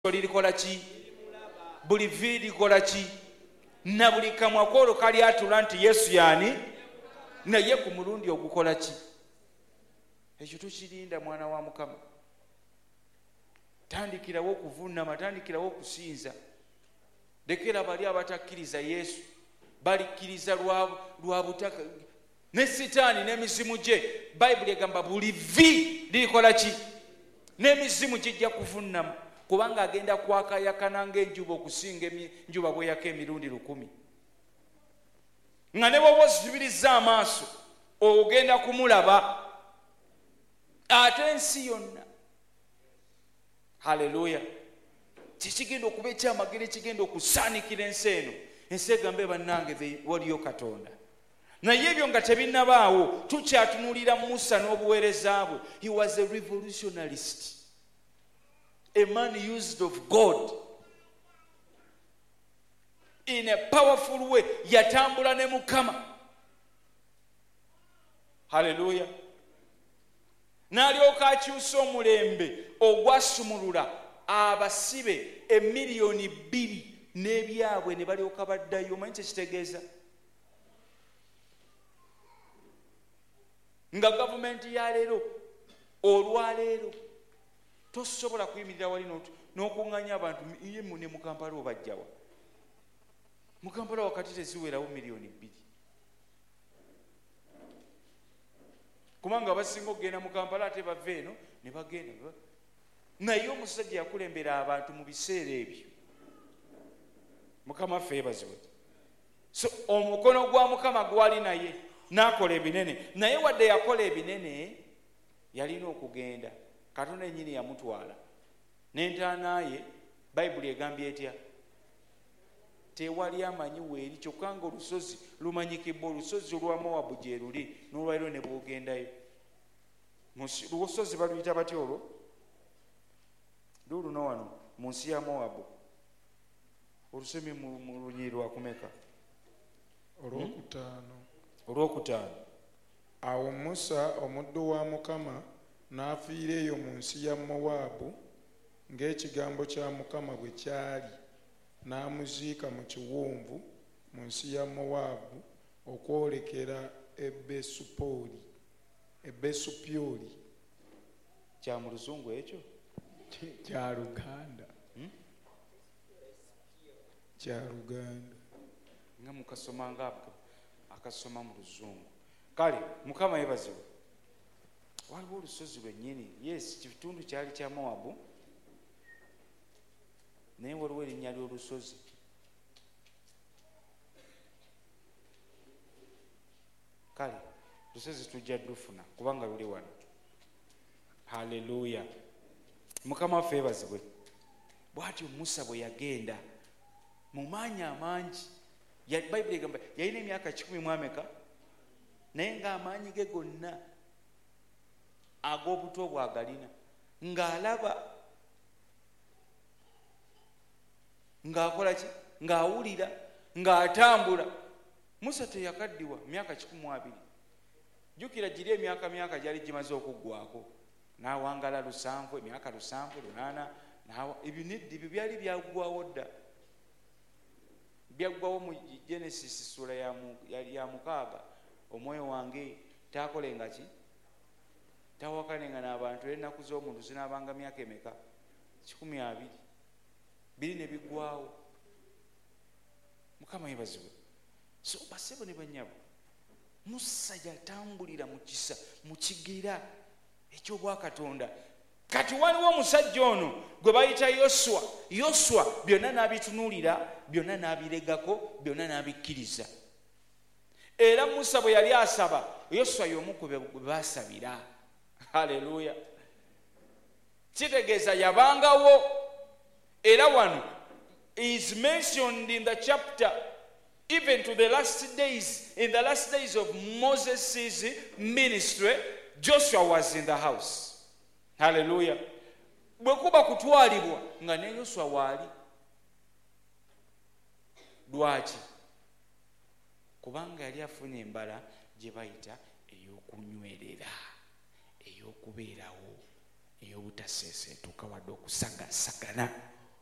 lirikola ki? Buli vi likola ki? Na buli kamwa kolo kali atula nti Yesu yani naye ku mulundi ogukola ki? Ekyo tukirinda mwana wa Mukama. Tandikirawo okuvunama, tandikirawo okusinza. Lekera bali abatakkiriza Yesu balikkiriza lwa butaka ne Sitaani n'emizimu gye. Bayibuli egamba buli vi lirikola ki? N'emizimu gijja kuvunama, kubanga agenda kwakayakana ng'enjuba okusinga enjuba bweyaka emirundi 1,000. Nga ne bw'oba ozibiriza amaaso ogenda kumulaba ate ensi yonna. Haleluya! Kikigenda okuba ekyamagero ekigenda okusaanikira ensi eno. Ensi egambe bannange waliyo Katonda. Naye ebyo nga tebinnabaawo, tukyatunulira Musa n'obuweereza bwe. He was a revolutionarist, a man used of God in a powerful way. Yatambula ne Mukama. Haleluya! N'alyoka akyusa omulembe ogwasumulula abasibe 2 miliyoni n'ebyabwe ne balyoka baddayo. Omanyi kyekitegeeza? Nga gavumenti ya leero, olwaleero tosobola kuyimirira wali n'okuŋŋanya abantu ye ne mu Kampala obajjawa. Mu Kampala wakati teziwerawo 2 miliyoni. Kubanga abasinga okugenda mu Kampala ate bava eno ne bagenda. Naye omusajja yakulembera abantu mu biseera ebyo. Mukama ffe yeebazibwe. So omukono gwa Mukama gwali naye n'akola ebinene. Naye wadde yakola ebinene, yalina okugenda. Katonda yennyini yamutwala n'entaana ye. Bayibuli egambye etya? Tewali amanyi weeri, kyokka nga olusozi lumanyikibwa. Olusozi olwa Mowabu gye luli, n'olwaliro ne bw'ogendayo. Olusozi baluyita batya olwo? Luno wano mu nsi ya Mowabu. Olusemi mu lunyiri lwakumeka? Olwokutaano. Awo Musa omuddu wa Mukama n'afiira eyo mu nsi ya Mowabu ng'ekigambo kya Mukama bwe kyali, n'amuziika mu kiwonvu mu nsi ya Mowabu okwolekera Ebesupyoli. Kya mu Luzungu ekyo? Kya Luganda. Kya Luganda. Nga mukasoma nga akasoma mu Luzungu. Kale Mukama yeebazibwe. Waliwo olusozi lwennyini. Yes, kitundu kyali kya Mowabu, naye waliwo erinnya ly'olusozi. Kale lusozi tujja dufuna kubanga luli wano. Haleluya! Mukama waffe yeebazibwe. Bw'atyo Musa bwe yagenda mu maanyi amangi. Bayibuli egamba yalina emyaka 10 mu ameka, naye ng'amaanyi ge gonna ag'obuto bwagalina, ng'alaba, ng'akola ki? Ng'awulira, ng'atambula. Musa teyakaddiwa myaka 12. Jjukira giri emyaka gyali gimaze okuggwako. N'awangala 7, emyaka 7, 8. Ebyo nedda, ebyo byali byaggwawo dda. Byaggwawo mu Genesis sura ya 6. Omwoyo wange taakolenga ki? Tawakanenga n'abantu. Ennaku z'omuntu zinaabanga myaka emeka? 12. Biri ne biggwawo. Mukama yeebazibwe. So basebo ne bannyabo, Musa yatambulira mu kisa, mu kigera eky'obwakatonda. Kati waliwo omusajja ono gwe bayita Yoswa. Yoswa byonna n'abitunuulira, byonna n'abiregako, byonna n'abikkiriza. Era Musa bwe yali asaba, Yoswa y'omu ku be baasabira. Haleluya! Kitegeeza yabangawo. Era wano is mentioned in the chapter even to the last days. In the last days of Moses' ministry, Joshua was in the house. Haleluya! Bwe kuba kutwalibwa nga ne Yoswa waali. Lwaki? Kubanga yali afunye embala gye bayita ey'okunywerera, ey'okubeerawo, ey'obutaseeseetuka wadde okusagasagana.